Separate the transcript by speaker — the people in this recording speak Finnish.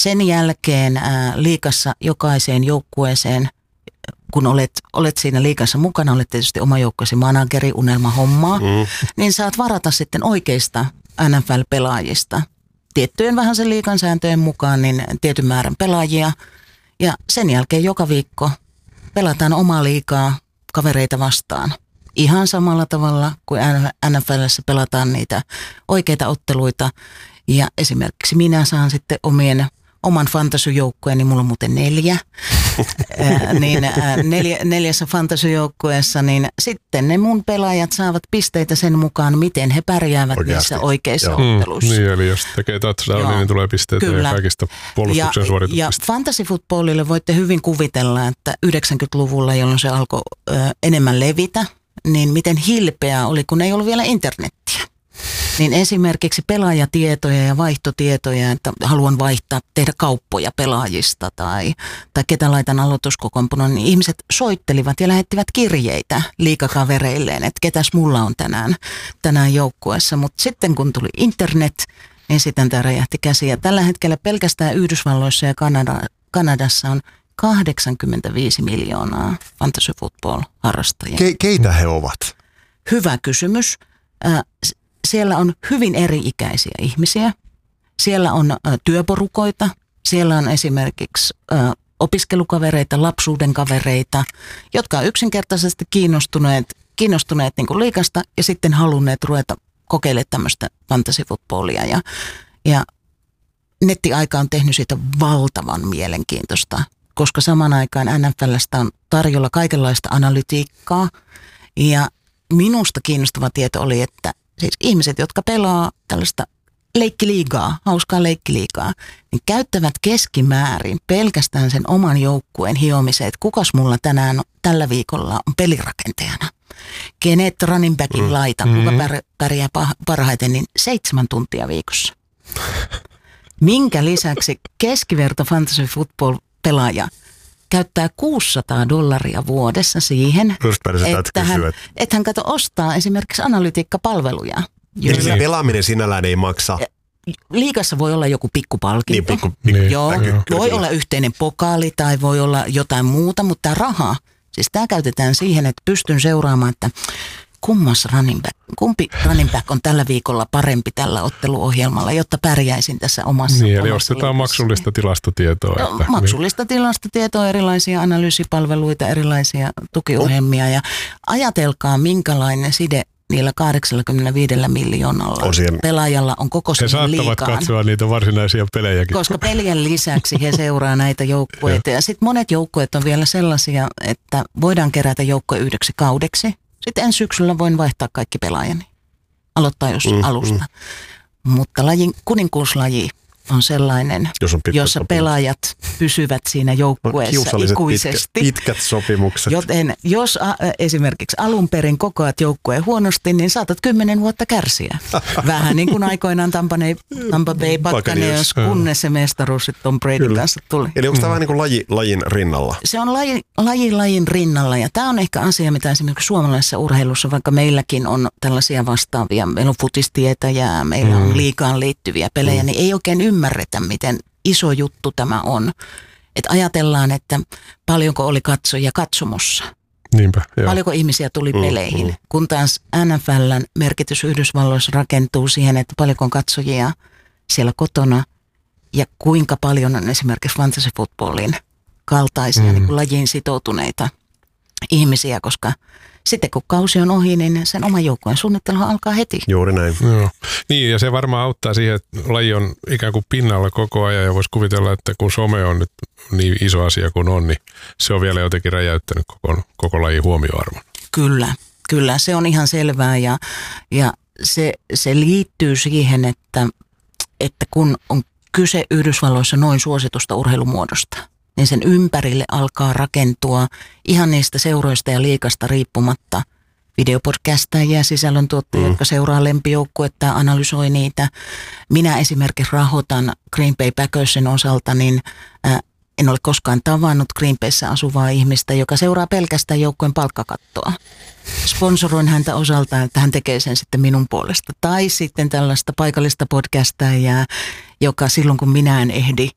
Speaker 1: Sen jälkeen liigassa jokaiseen joukkueeseen, kun olet siinä liigassa mukana, olet tietysti oma joukkueesi manageri, unelmahommaa, niin saat varata sitten oikeista NFL-pelaajista. Tiettyjen vähän sen liigan sääntöjen mukaan, niin tietyn määrän pelaajia. Ja sen jälkeen joka viikko pelataan omaa liigaa kavereita vastaan. Ihan samalla tavalla kuin NFL:ssä pelataan niitä oikeita otteluita. Ja esimerkiksi minä saan sitten oman fantasyjoukkueen, niin mulla on muuten 4. Neljässä fantasyjoukkueessa, niin sitten ne mun pelaajat saavat pisteitä sen mukaan, miten he pärjäävät niissä oikeissa otteluissa.
Speaker 2: Niin, eli jos tekee touchdownia, niin tulee pisteitä ja kaikista puolustuksen suorituksista. Ja
Speaker 1: fantasy-footballille voitte hyvin kuvitella, että 90-luvulla, jolloin se alkoi enemmän levitä, niin miten hilpeää oli, kun ei ollut vielä internettiä. Niin esimerkiksi pelaajatietoja ja vaihtotietoja, että haluan tehdä kauppoja pelaajista tai ketä laitan aloituskokoonpanoon, niin ihmiset soittelivat ja lähettivät kirjeitä liigakavereilleen, että ketäs mulla on tänään joukkueessa. Mutta sitten kun tuli internet, niin sitten tämä räjähti käsiä. Tällä hetkellä pelkästään Yhdysvalloissa ja Kanadassa on 85 miljoonaa fantasy football -harrastajia.
Speaker 3: Keitä he ovat?
Speaker 1: Hyvä kysymys. Siellä on hyvin eri-ikäisiä ihmisiä. Siellä on työporukoita. Siellä on esimerkiksi opiskelukavereita, lapsuuden kavereita, jotka on yksinkertaisesti kiinnostuneet niin kuin liigasta ja sitten halunneet ruveta kokeilemaan tämmöistä fantasy-footballia. Ja nettiaika on tehnyt siitä valtavan mielenkiintoista, koska saman aikaan NFL:stä on tarjolla kaikenlaista analytiikkaa. Ja minusta kiinnostava tieto oli, että siis ihmiset, jotka pelaa tällaista leikkiliigaa, hauskaa leikkiliigaa, niin käyttävät keskimäärin pelkästään sen oman joukkueen hiomiseen, että kukas mulla tällä viikolla on pelirakentajana. Kenet running backin laita, kuka pärjää parhaiten, niin 7 tuntia viikossa. Minkä lisäksi keskiverto fantasy football -pelaaja käyttää $600 vuodessa siihen, että hän ostaa esimerkiksi analytiikkapalveluja.
Speaker 3: Eli se pelaaminen sinällään ei maksa.
Speaker 1: Liigassa voi olla joku pikkupalkinto. Joo, voi olla yhteinen pokaali tai voi olla jotain muuta, mutta tämä raha, siis tämä käytetään siihen, että pystyn seuraamaan, että kumpi running back on tällä viikolla parempi tällä otteluohjelmalla, jotta pärjäisin tässä omassa.
Speaker 2: Niin, eli ostetaan maksullista tilastotietoa.
Speaker 1: No, maksullista tilastotietoa, erilaisia analyysipalveluita, erilaisia tukiohjelmia ja ajatelkaa minkälainen side niillä 85 miljoonalla pelaajalla on koko sen liigaan.
Speaker 2: He saattavat katsoa niitä varsinaisia pelejäkin.
Speaker 1: Koska pelien lisäksi he seuraa näitä joukkueita. Ja sitten monet joukkueet on vielä sellaisia, että voidaan kerätä joukkue yhdeksi kaudeksi. Sitten ensi syksyllä voin vaihtaa kaikki pelaajani. Aloittaa jos alusta. Mutta kuninkuuslaji on sellainen, jossa pelaajat pysyvät siinä joukkueessa ikuisesti.
Speaker 3: Pitkät sopimukset.
Speaker 1: Joten jos esimerkiksi alun perin kokoat joukkueen huonosti, niin saatat 10 vuotta kärsiä. Vähän niin kuin aikoinaan Tampa Bay Buccaneers, kunnes se mestaruus sitten Tom Bradyn kanssa tuli.
Speaker 3: Eli onko tämä vähän niin kuin lajin rinnalla?
Speaker 1: Se on lajin rinnalla ja tämä on ehkä asia, mitä esimerkiksi suomalaisessa urheilussa, vaikka meilläkin on tällaisia vastaavia, meillä on futistietäjää, meillä on liigaan liittyviä pelejä, niin ei oikein ymmärretä, miten iso juttu tämä on. Että ajatellaan, että paljonko oli katsojia katsomossa.
Speaker 2: Niinpä, joo.
Speaker 1: Paljonko ihmisiä tuli peleihin. Kun taas NFL:n merkitys Yhdysvalloissa rakentuu siihen, että paljonko on katsojia siellä kotona ja kuinka paljon on esimerkiksi fantasy footballin kaltaisia niin kuin lajiin sitoutuneita ihmisiä, koska sitten kun kausi on ohi, niin sen oman joukkueen suunnittelu alkaa heti.
Speaker 3: Juuri näin.
Speaker 2: Joo. Niin, ja se varmaan auttaa siihen, että laji on ikään kuin pinnalla koko ajan, ja voisi kuvitella, että kun some on nyt niin iso asia kuin on, niin se on vielä jotenkin räjäyttänyt koko lajin huomioarvon.
Speaker 1: Kyllä, se on ihan selvää, ja se liittyy siihen, että kun on kyse Yhdysvalloissa noin suositusta urheilumuodosta, niin sen ympärille alkaa rakentua ihan niistä seuroista ja liigasta riippumatta videopodcastajia, sisällöntuottajia, jotka seuraa lempijoukkuetta ja analysoi niitä. Minä esimerkiksi rahoitan Green Bay Packersin osalta, niin en ole koskaan tavannut Green Bayssä asuvaa ihmistä, joka seuraa pelkästään joukkueen palkkakattoa. Sponsoroin häntä osaltaan, että hän tekee sen sitten minun puolesta. Tai sitten tällaista paikallista podcastajaa, joka silloin kun minä en ehdi